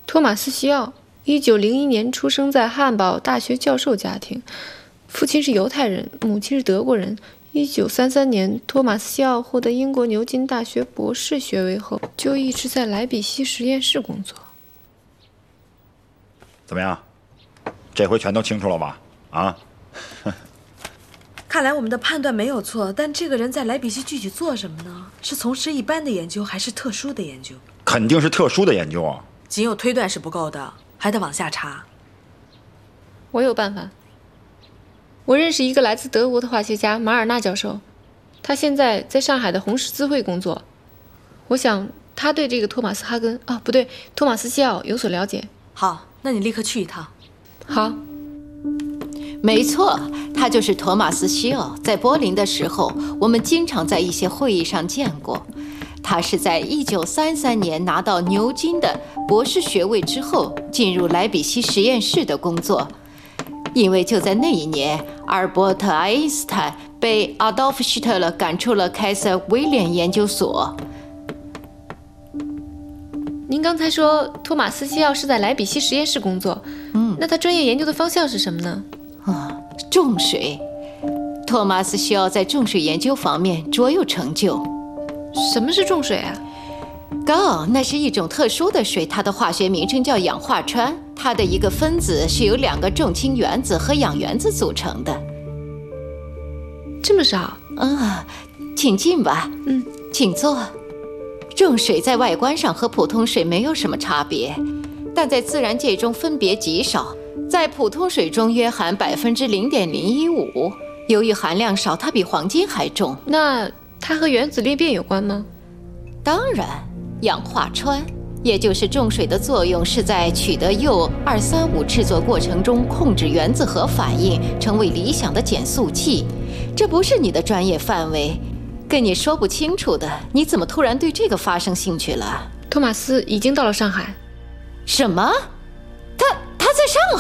托马斯·西奥，1901年出生在汉堡大学教授家庭，父亲是犹太人，母亲是德国人。1933年，托马斯·西奥获得英国牛津大学博士学位后，就一直在莱比锡实验室工作。 怎么样？这回全都清楚了吧？啊？ 看来我们的判断没有错，但这个人在莱比锡具体做什么呢？是从事一般的研究，还是特殊的研究？ 肯定是特殊的研究啊！ 仅有推断是不够的，还得往下查。 我有办法。我认识一个来自德国的化学家马尔纳教授，他现在在上海的红十字会工作。我想他对这个托马斯·哈根不对，托马斯·西奥有所了解。 好，那你立刻去一趟。 好。 没错，他就是托马斯·西奥。在柏林的时候，我们经常在一些会议上见过。他是在1933年拿到牛津的博士学位之后，进入莱比锡实验室的工作。因为就在那一年，阿尔伯特·爱因斯坦被阿道夫·希特勒赶出了凯瑟威廉研究所。 您刚才说托马斯·西奥是在莱比锡实验室工作，那他专业研究的方向是什么呢？ 重水。托马斯·西奥在重水研究方面卓有成就。 什么是重水啊？ 那是一种特殊的水，它的化学名称叫氧化氚。它的一个分子是由2个重氢原子和氧原子组成的。 这么少？ 请进吧。请坐。重水在外观上和普通水没有什么差别，但在自然界中分别极少。在普通水中约含0.015%，由于含量少，它比黄金还重。 那它和原子裂变有关吗？ 当然，氧化氚，也就是重水的作用是在取得铀235制作过程中控制原子核反应，成为理想的减速器。这不是你的专业范围，跟你说不清楚的。你怎么突然对这个发生兴趣了？ 托马斯已经到了上海。 什么？他在上海？